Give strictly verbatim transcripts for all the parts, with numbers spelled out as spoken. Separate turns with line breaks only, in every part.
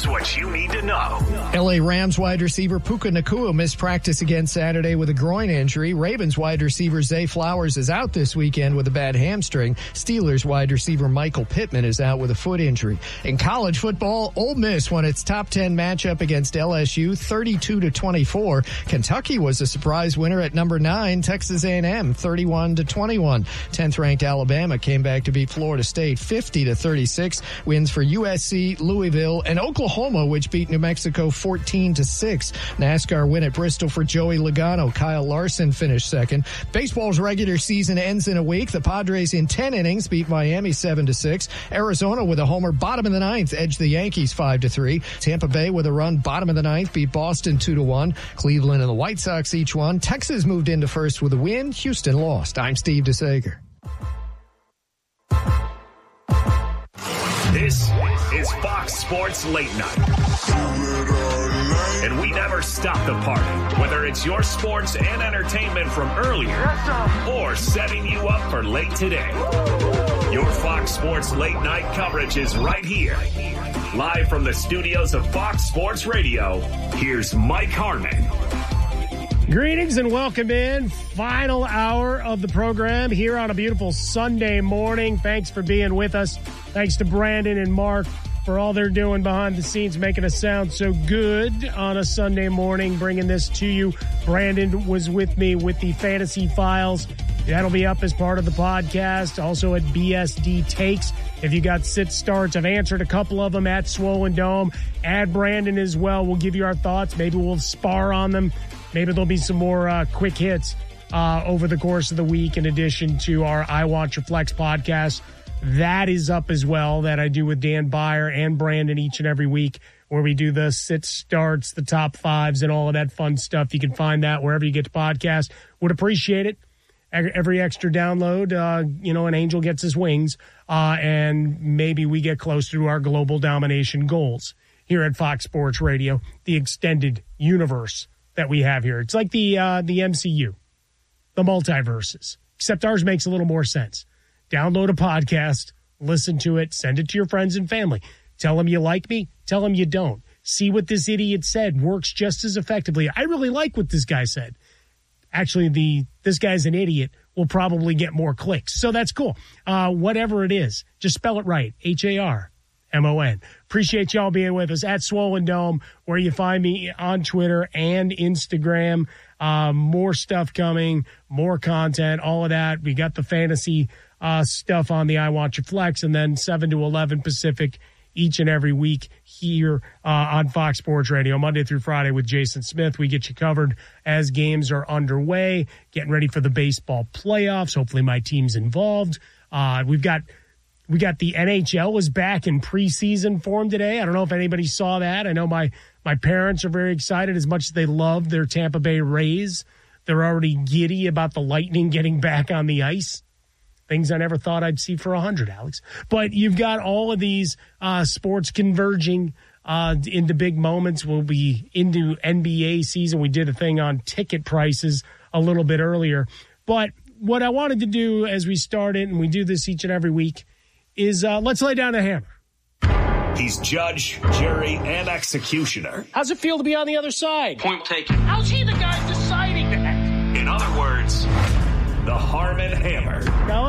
what you need to know.
L A Rams wide receiver Puka Nacua missed practice again Saturday with a groin injury. Ravens wide receiver Zay Flowers is out this weekend with a bad hamstring. Steelers wide receiver Michael Pittman is out with a foot injury. In college football, Ole Miss won its top ten matchup against L S U thirty-two to twenty-four. Kentucky was a surprise winner at number nine. Texas A and M thirty-one to twenty-one. tenth ranked Alabama came back to beat Florida State fifty to thirty-six. Wins for U S C, Louisville, and Oklahoma, which beat New Mexico fourteen to six. NASCAR win at Bristol for Joey Logano. Kyle Larson finished second. Baseball's regular season ends in a week. The Padres in ten innings beat Miami seven to six. Arizona with a homer bottom of the ninth edged the Yankees five to three. Tampa Bay with a run bottom of the ninth beat Boston two to one. Cleveland and the White Sox each won. Texas moved into first with a win. Houston lost. I'm Steve DeSager.
This is Fox Sports Late Night. And we never stop the party, whether it's your sports and entertainment from earlier or setting you up for late today. Your Fox Sports Late Night coverage is right here. Live from the studios of Fox Sports Radio, here's Mike Harmon.
Greetings and welcome in. Final hour of the program here on a beautiful Sunday morning. Thanks for being with us. Thanks to Brandon and Mark for all they're doing behind the scenes, making us sound so good on a Sunday morning, bringing this to you. Brandon was with me with the Fantasy Files. That'll be up as part of the podcast. Also at B S D Takes. If you got sit starts, I've answered a couple of them at Swollen Dome. Add Brandon as well. We'll give you our thoughts. Maybe we'll spar on them. Maybe there'll be some more uh, quick hits uh, over the course of the week in addition to our I Want Your Flex podcast. That is up as well, that I do with Dan Byer and Brandon each and every week, where we do the sit starts, the top fives, and all of that fun stuff. You can find that wherever you get the podcast. Would appreciate it. Every extra download, uh, you know, an angel gets his wings, uh, and maybe we get closer to our global domination goals here at Fox Sports Radio, the extended universe that we have here. It's like the uh, the M C U, the multiverses, except ours makes a little more sense. Download a podcast, listen to it, send it to your friends and family. Tell them you like me, tell them you don't. See what this idiot said works just as effectively. I really like what this guy said. Actually, the this guy's an idiot will probably get more clicks. So that's cool. Uh, whatever it is, just spell it right. H A R M O N. Appreciate y'all being with us at Swollen Dome, where you find me on Twitter and Instagram. Uh, more stuff coming, more content, all of that. We got the fantasy uh, stuff on the I Want Your Flex, and then seven to eleven Pacific each and every week here uh, on Fox Sports Radio, Monday through Friday with Jason Smith. We get you covered as games are underway, getting ready for the baseball playoffs. Hopefully my team's involved. Uh, we've got we got the N H L is back in preseason form today. I don't know if anybody saw that. I know my, my parents are very excited as much as they love their Tampa Bay Rays. They're already giddy about the Lightning getting back on the ice. Things I never thought I'd see for one hundred, Alex. But you've got all of these uh, sports converging uh, into big moments. We'll be into N B A season. We did a thing on ticket prices a little bit earlier. But what I wanted to do as we started, and we do this each and every week, is uh, let's lay down a hammer.
He's judge, jury, and executioner.
How's it feel to be on the other side?
Point taken.
How's he the guy deciding that?
In other words, the Harmon Hammer.
Know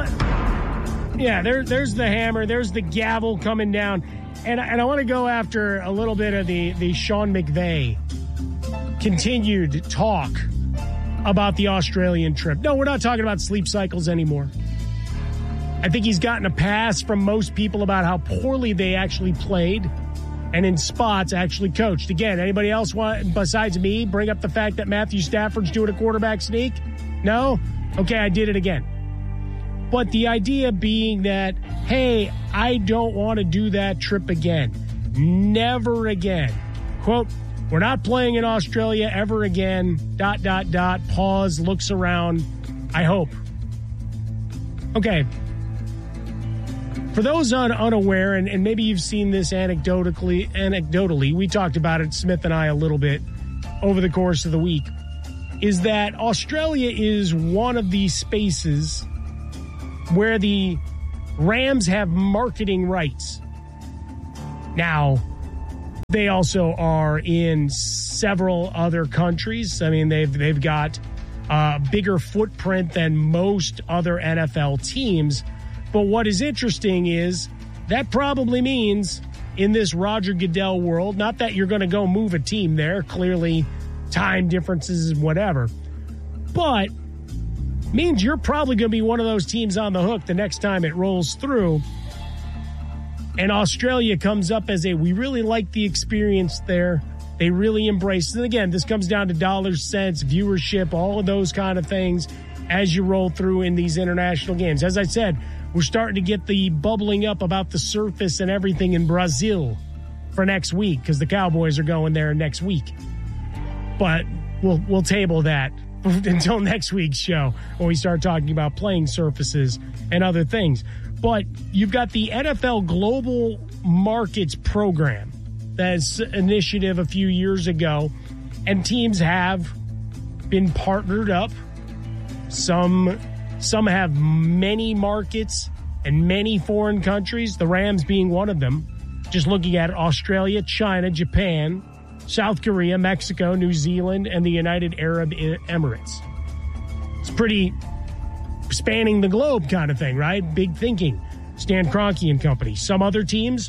it? Yeah, there, there's the hammer. There's the gavel coming down. And, and I want to go after a little bit of the, the Sean McVay continued talk about the Australian trip. No, we're not talking about sleep cycles anymore. I think he's gotten a pass from most people about how poorly they actually played and in spots actually coached. Again, anybody else want, besides me, bring up the fact that Matthew Stafford's doing a quarterback sneak? No? Okay, I did it again. But the idea being that, hey, I don't want to do that trip again. Never again. Quote, we're not playing in Australia ever again. Dot, dot, dot. Pause, looks around. I hope. Okay. For those un- unaware, and, and maybe you've seen this anecdotally, anecdotally, we talked about it, Smith and I, a little bit over the course of the week, is that Australia is one of these spaces where the Rams have marketing rights. Now, They also are in several other countries. I mean, they've they've got a bigger footprint than most other N F L teams. But what is interesting is that probably means in this Roger Goodell world, not that you're going to go move a team there, clearly time differences and whatever, but means you're probably going to be one of those teams on the hook the next time it rolls through. And Australia comes up as a, we really like the experience there. They really embrace it. And again, this comes down to dollars, cents, viewership, all of those kind of things as you roll through in these international games. As I said, we're starting to get the bubbling up about the surface and everything in Brazil for next week because the Cowboys are going there next week. But we'll we'll table that until next week's show when we start talking about playing surfaces and other things. But you've got the N F L Global Markets Program. That's an initiative a few years ago, and teams have been partnered up. Some some have many markets and many foreign countries, the Rams being one of them. Just looking at Australia, China, Japan, South Korea, Mexico, New Zealand, and the United Arab Emirates. It's pretty spanning the globe kind of thing, right? Big thinking. Stan Kroenke and company. Some other teams,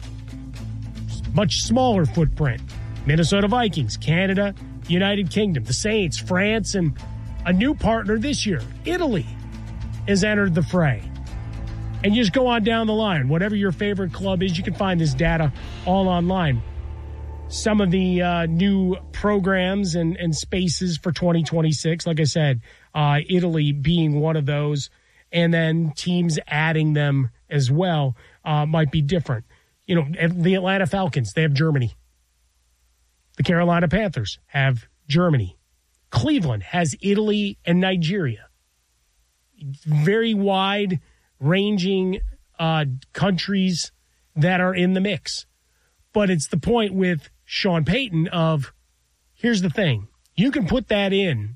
much smaller footprint. Minnesota Vikings, Canada, United Kingdom, the Saints, France, and a new partner this year, Italy, has entered the fray. And you just go on down the line. Whatever your favorite club is, you can find this data all online. Some of the uh, new programs and, and spaces for twenty twenty-six, like I said, uh, Italy being one of those, and then teams adding them as well uh, might be different. You know, the Atlanta Falcons, they have Germany. The Carolina Panthers have Germany. Cleveland has Italy and Nigeria. Very wide-ranging uh, countries that are in the mix. But it's the point with Sean Payton of, here's the thing. You can put that in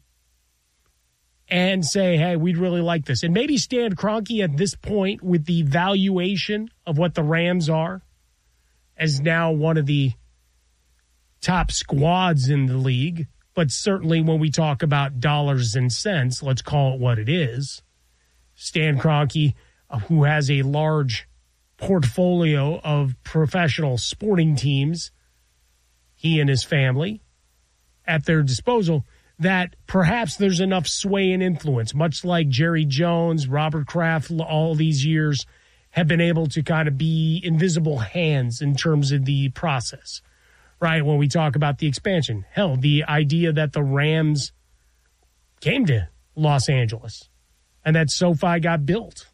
and say, hey, we'd really like this. And maybe Stan Kroenke at this point with the valuation of what the Rams are as now one of the top squads in the league. But certainly when we talk about dollars and cents, let's call it what it is. Stan Kroenke, uh, who has a large portfolio of professional sporting teams, he and his family, at their disposal, that perhaps there's enough sway and influence, much like Jerry Jones, Robert Kraft, all these years have been able to kind of be invisible hands in terms of the process, right? When we talk about the expansion, hell, the idea that the Rams came to Los Angeles and that SoFi got built.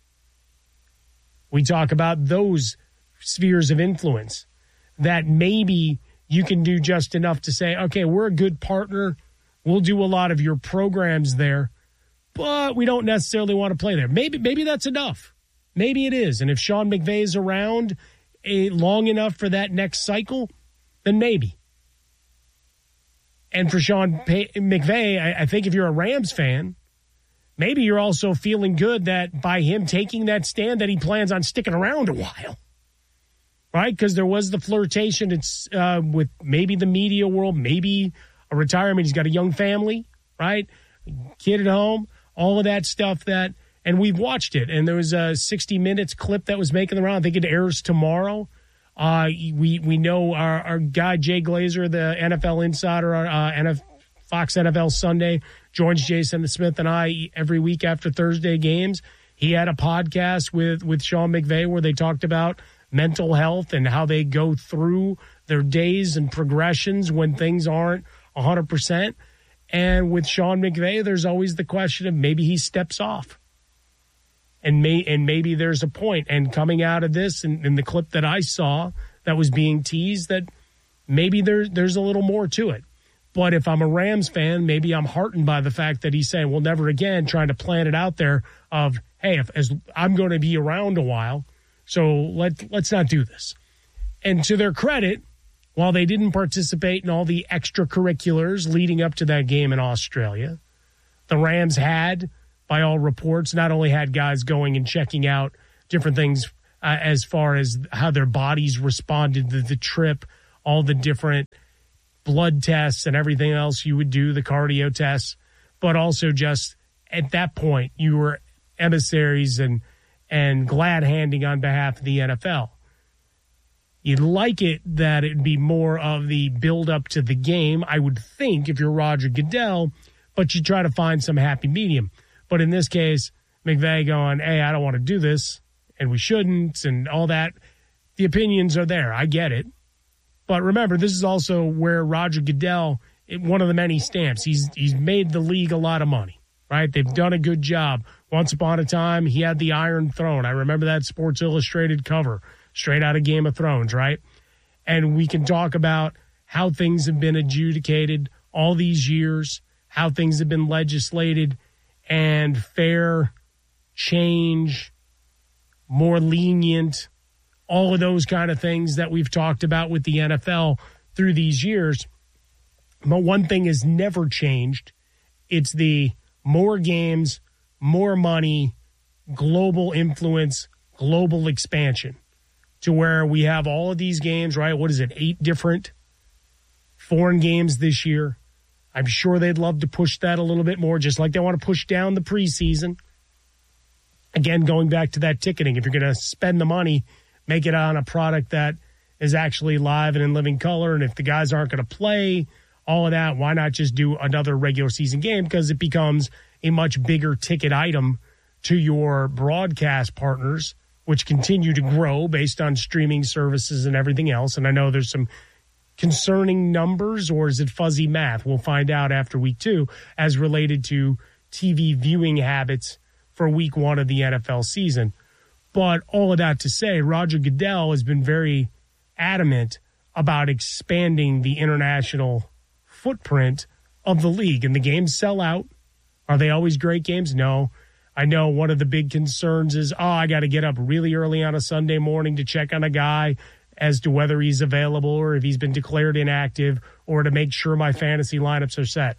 We talk about those spheres of influence that maybe you can do just enough to say, okay, we're a good partner. We'll do a lot of your programs there, but we don't necessarily want to play there. Maybe maybe that's enough. Maybe it is. And if Sean McVay is around a, long enough for that next cycle, then maybe. And for Sean Pay- McVay, I, I think if you're a Rams fan, maybe you're also feeling good that by him taking that stand that he plans on sticking around a while, right? Because there was the flirtation it's, uh, with maybe the media world, maybe a retirement. He's got a young family, right? Kid at home, all of that stuff that, and we've watched it. And there was a sixty minutes clip that was making the round. I think it airs tomorrow. Uh, we we know our, our guy, Jay Glazer, the N F L insider, uh, N F, Fox N F L Sunday, joins Jason Smith and I every week after Thursday games. He had a podcast with, with Sean McVay where they talked about mental health and how they go through their days and progressions when things aren't one hundred percent. And with Sean McVay, there's always the question of maybe he steps off. And may and maybe there's a point. And coming out of this, and in the clip that I saw that was being teased, that maybe there, there's a little more to it. But if I'm a Rams fan, maybe I'm heartened by the fact that he's saying, well, never again, trying to plant it out there of, hey, if, as I'm going to be around a while, so let, let's not do this. And to their credit, while they didn't participate in all the extracurriculars leading up to that game in Australia, the Rams had, by all reports, not only had guys going and checking out different things uh, as far as how their bodies responded to the trip, all the different blood tests and everything else you would do, the cardio tests, but also just at that point, you were emissaries and and glad-handing on behalf of the N F L. You'd like it that it'd be more of the build-up to the game, I would think, if you're Roger Goodell, but you try to find some happy medium. But in this case, McVay going, hey, I don't want to do this, and we shouldn't, and all that. The opinions are there. I get it. But remember, this is also where Roger Goodell, one of the many stamps, he's he's made the league a lot of money. Right? They've done a good job. Once upon a time, he had the Iron Throne. I remember that Sports Illustrated cover, straight out of Game of Thrones, right? And we can talk about how things have been adjudicated all these years, how things have been legislated, and fair change, more lenient, all of those kind of things that we've talked about with the N F L through these years. But one thing has never changed. It's the more games, more money, global influence, global expansion to where we have all of these games, right? What is it, eight different foreign games this year? I'm sure they'd love to push that a little bit more, just like they want to push down the preseason. Again, going back to that ticketing, if you're going to spend the money, make it on a product that is actually live and in living color. And if the guys aren't going to play, all of that, why not just do another regular season game? Because it becomes a much bigger ticket item to your broadcast partners, which continue to grow based on streaming services and everything else. And I know there's some concerning numbers, or is it fuzzy math? We'll find out after week two as related to T V viewing habits for week one of the N F L season. But all of that to say, Roger Goodell has been very adamant about expanding the international footprint of the league, and the games sell out. Are they always great games? No. I know one of the big concerns is, oh, I got to get up really early on a Sunday morning to check on a guy as to whether he's available or if he's been declared inactive, or to make sure my fantasy lineups are set.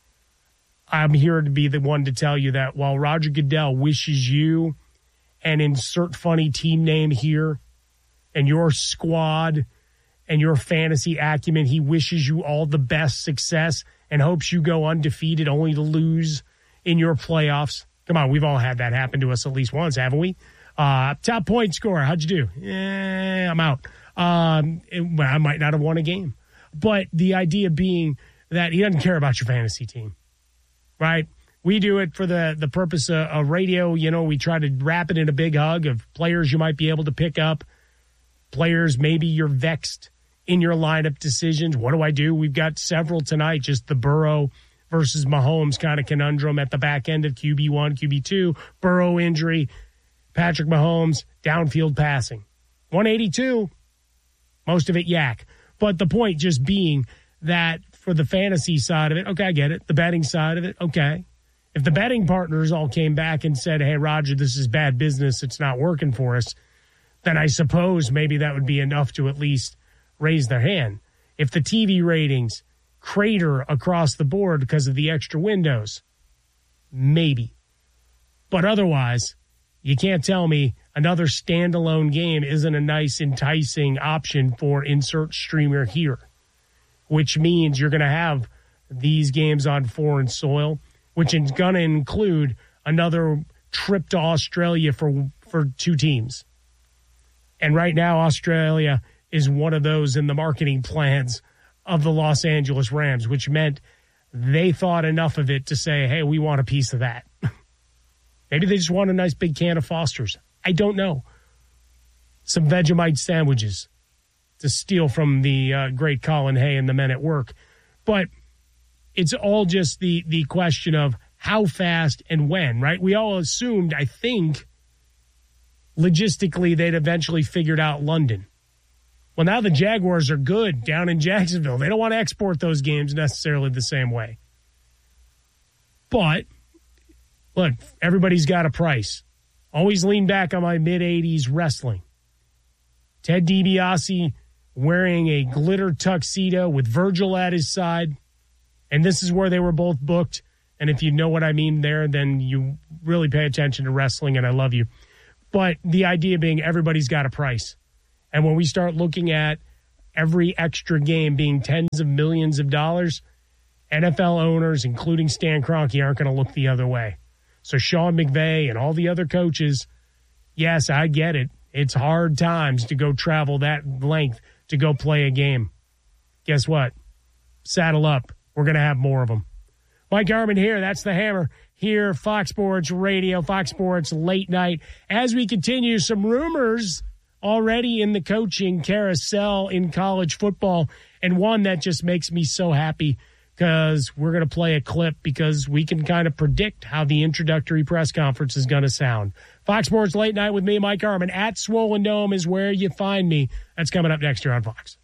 I'm here to be the one to tell you that while Roger Goodell wishes you an insert funny team name here and your squad and your fantasy acumen, he wishes you all the best success and hopes you go undefeated only to lose in your playoffs. Come on, we've all had that happen to us at least once, haven't we? Uh, top point scorer, how'd you do? Eh, I'm out. Um, it, well, I might not have won a game. But the idea being that he doesn't care about your fantasy team, right? We do it for the, the purpose of, of radio. You know, we try to wrap it in a big hug of players you might be able to pick up, players maybe you're vexed in your lineup decisions. What do I do? We've got several tonight, just the Burrow versus Mahomes kind of conundrum at the back end of Q B one, Q B two, Burrow injury, Patrick Mahomes, downfield passing. one eighty-two, most of it yak. But the point just being that for the fantasy side of it, okay, I get it. The betting side of it, okay. If the betting partners all came back and said, hey, Roger, this is bad business, it's not working for us, then I suppose maybe that would be enough to at least raise their hand. If the T V ratings crater across the board because of the extra windows, maybe. But otherwise, you can't tell me another standalone game isn't a nice, enticing option for insert streamer here, which means you're going to have these games on foreign soil, which is going to include another trip to Australia for for two teams. And right now, Australia is one of those in the marketing plans of the Los Angeles Rams, which meant they thought enough of it to say, hey, we want a piece of that. Maybe they just want a nice big can of Foster's. I don't know. Some Vegemite sandwiches to steal from the uh, great Colin Hay and the men at work. But it's all just the, the question of how fast and when, right? We all assumed, I think, logistically they'd eventually figured out London. Well, now the Jaguars are good down in Jacksonville. They don't want to export those games necessarily the same way. But, look, everybody's got a price. Always lean back on my mid-eighties wrestling. Ted DiBiase wearing a glitter tuxedo with Virgil at his side. And this is where they were both booked. And if you know what I mean there, then you really pay attention to wrestling, and I love you. But the idea being everybody's got a price. And when we start looking at every extra game being tens of millions of dollars, N F L owners, including Stan Kroenke, aren't going to look the other way. So Sean McVay and all the other coaches, yes, I get it. It's hard times to go travel that length to go play a game. Guess what? Saddle up. We're going to have more of them. Mike Harmon here. That's the Hammer here, Fox Sports Radio, Fox Sports Late Night. As we continue, some rumors already in the coaching carousel in college football, and one that just makes me so happy because we're going to play a clip because we can kind of predict how the introductory press conference is going to sound. Fox Sports Late Night with me, Mike Harmon, at Swollen Dome is where you find me. That's coming up next year on Fox.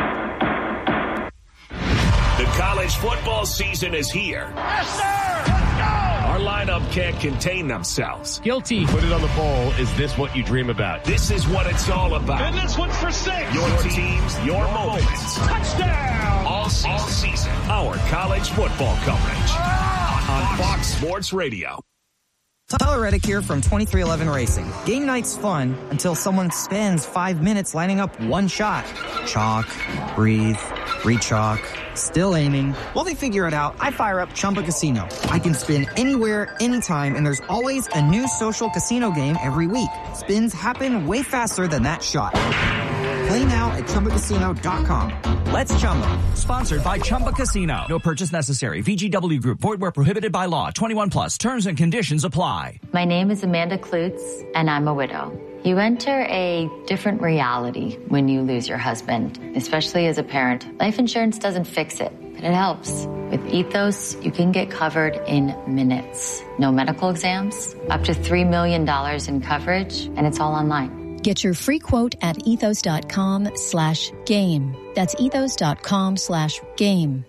The college football season is here.
Yes, sir! Let's go!
Our lineup can't contain themselves.
Guilty. Put it on the poll. Is this what you dream about?
This is what it's all about.
And this one's for six.
Your teams, your, your moments.
Touchdown!
All season. All season. Our college football coverage on, on Fox Sports Radio.
Tyler Reddick here from twenty-three eleven Racing. Game night's fun until someone spends five minutes lining up one shot. Chalk, breathe, re-chalk, still aiming. While they figure it out, I fire up Chumba Casino. I can spin anywhere, anytime, and there's always a new social casino game every week. Spins happen way faster than that shot. Play now at Chumba Casino dot com. Let's Chumba.
Sponsored by Chumba Casino. No purchase necessary. V G W Group. Void where prohibited by law. twenty-one plus. Terms and conditions apply.
My name is Amanda Klutz, and I'm a widow. You enter a different reality when you lose your husband, especially as a parent. Life insurance doesn't fix it, but it helps. With Ethos, you can get covered in minutes. No medical exams, up to three million dollars in coverage, and it's all online.
Get your free quote at ethos.com slash game. That's ethos.com slash game.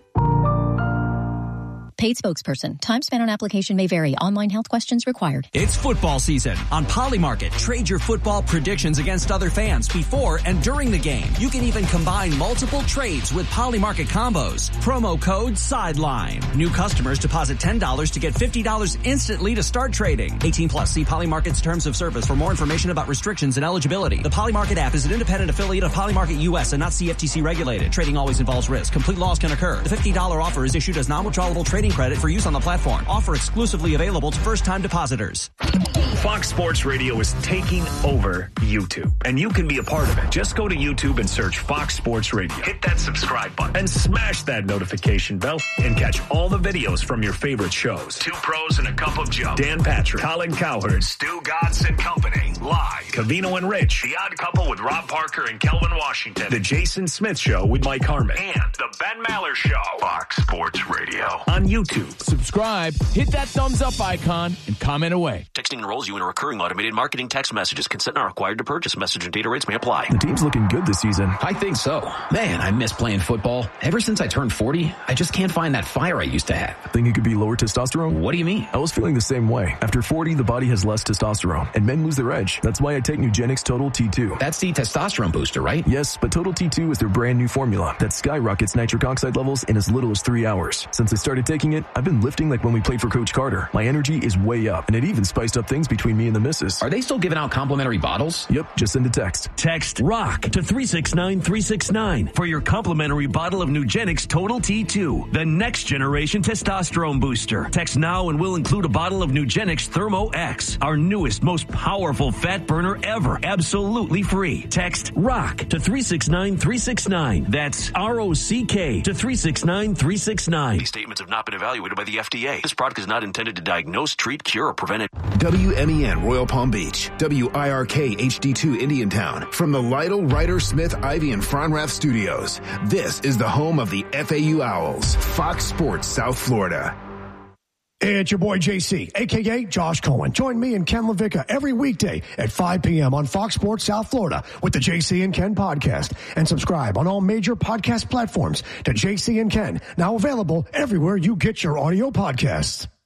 Paid spokesperson. Time spent on application may vary. Online health questions required.
It's football season. On Polymarket, trade your football predictions against other fans before and during the game. You can even combine multiple trades with Polymarket combos. Promo code SIDELINE. New customers deposit ten dollars to get fifty dollars instantly to start trading. eighteen plus. See Polymarket's terms of service for more information about restrictions and eligibility. The Polymarket app is an independent affiliate of Polymarket U S and not C F T C regulated. Trading always involves risk. Complete loss can occur. The fifty dollars offer is issued as non-withdrawable trading credit for use on the platform. Offer exclusively available to first-time depositors.
Fox Sports Radio is taking over YouTube, and you can be a part of it. Just go to YouTube and search Fox Sports Radio. Hit that subscribe button and smash that notification bell and catch all the videos from your favorite shows. Two Pros and a Cup of Joe. Dan Patrick, Colin Cowherd, Stu Gatz and Company. Live. Covino and Rich. The Odd Couple with Rob Parker and Kelvin Washington. The Jason Smith Show with Mike Harmon. And The Ben Maller Show. Fox Sports Radio. On YouTube.
Subscribe, hit that thumbs up icon, and comment away.
Texting enrolls you in a recurring automated marketing text messages. Consent not required to purchase. Message and data rates may apply.
The team's looking good this season.
I think so. Man, I miss playing football. Ever since I turned forty, I just can't find that fire I used to have.
Think it could be lower testosterone?
What do you mean?
I was feeling the same way. After forty, the body has less testosterone, and men lose their edge. That's why I take Nugenix Total T two.
That's the testosterone booster, right?
Yes, but Total T two is their brand new formula that skyrockets nitric oxide levels in as little as three hours. Since I started taking it, I've been lifting like when we played for Coach Carter. My energy is way up, and it even spiced up things between me and the missus.
Are they still giving out complimentary bottles?
Yep, just send a text.
Text ROCK to three six nine three six nine for your complimentary bottle of Nugenix Total T two, the next generation testosterone booster. Text now and we'll include a bottle of Nugenix Thermo X, our newest, most powerful fat burner ever, absolutely free. Text ROCK to three six nine three six nine. That's R O C K to three six nine three six nine.
These statements have not been evaluated by the F D A. This product is not intended to diagnose, treat, cure, or prevent it.
W M E N Royal Palm Beach, W I R K H D two Indiantown. From the Lytle, Ryder, Smith, Ivy, and Fronrath studios, this is the home of the F A U Owls, Fox Sports South Florida.
Hey, it's your boy J C, a k a. Josh Cohen. Join me and Ken LaVicka every weekday at five p.m. on Fox Sports South Florida with the J C and Ken podcast. And subscribe on all major podcast platforms to J C and Ken, now available everywhere you get your audio podcasts.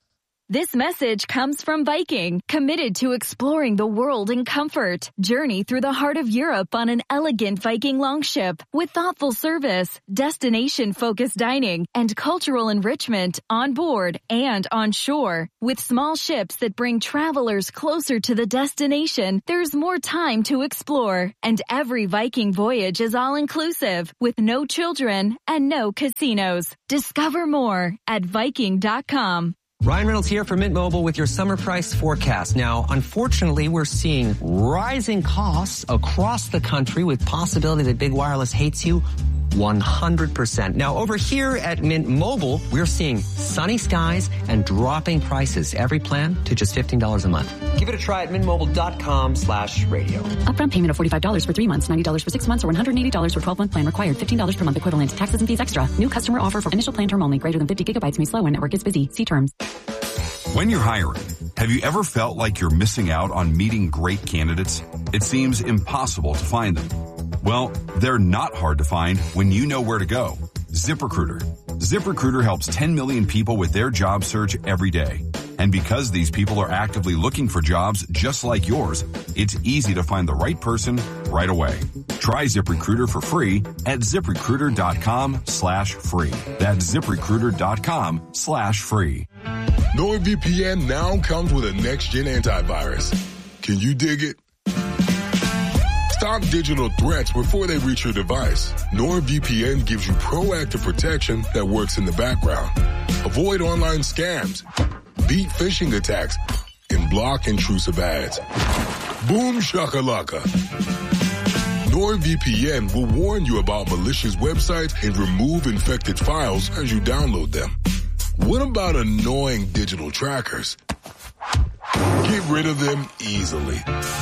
This message comes from Viking, committed to exploring the world in comfort. Journey through the heart of Europe on an elegant Viking longship with thoughtful service, destination-focused dining, and cultural enrichment on board and on shore. With small ships that bring travelers closer to the destination, there's more time to explore. And every Viking voyage is all-inclusive, with no children and no casinos. Discover more at Viking dot com.
Ryan Reynolds here from Mint Mobile with your summer price forecast. Now, unfortunately, we're seeing rising costs across the country with possibility that big wireless hates you one hundred percent. Now, over here at Mint Mobile, we're seeing sunny skies and dropping prices. Every plan to just fifteen dollars a month. Give it a try at mintmobile.com slash radio.
Upfront payment of forty-five dollars for three months, ninety dollars for six months, or one hundred eighty dollars for twelve-month plan required. fifteen dollars per month equivalent. Taxes and fees extra. New customer offer for initial plan term only. Greater than fifty gigabytes may slow when network is busy. See terms.
When you're hiring, have you ever felt like you're missing out on meeting great candidates? It seems impossible to find them. Well, they're not hard to find when you know where to go. ZipRecruiter. ZipRecruiter helps ten million people with their job search every day. And because these people are actively looking for jobs just like yours, it's easy to find the right person right away. Try ZipRecruiter for free at ZipRecruiter.com slash free. That's ZipRecruiter.com slash free.
NordVPN now comes with a next-gen antivirus. Can you dig it? Stop digital threats before they reach your device. NordVPN gives you proactive protection that works in the background. Avoid online scams, beat phishing attacks, and block intrusive ads. Boom shakalaka. NordVPN will warn you about malicious websites and remove infected files as you download them. What about annoying digital trackers? Get rid of them easily.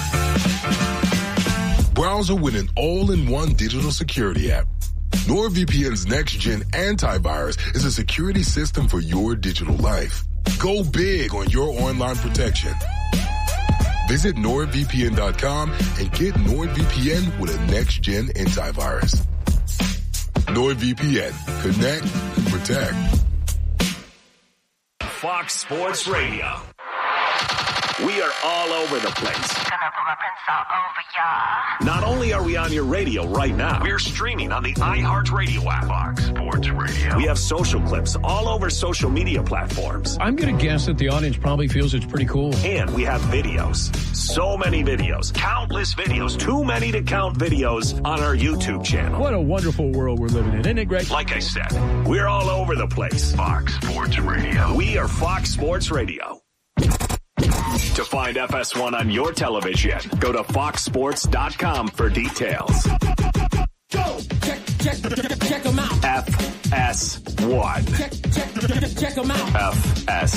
Browser with an all-in-one digital security app. NordVPN's next-gen antivirus is a security system for your digital life. Go big on your online protection. Visit NordVPN dot com and get NordVPN with a next-gen antivirus. NordVPN. Connect and protect.
Fox Sports Radio. We are all over the place. Not only are we on your radio right now,
we're streaming on the iHeartRadio app.
Fox Sports Radio. We have social clips all over social media platforms.
I'm going to guess that the audience probably feels it's pretty cool.
And we have videos. So many videos. Countless videos. Too many to count videos on our YouTube channel.
What a wonderful world we're living in. Isn't it great?
Like I said, we're all over the place. Fox Sports Radio. We are Fox Sports Radio. To find F S one on your television, go to fox sports dot com for details.
Go! Check, check, check them out.
F S one.
Check, check, check them out.
F S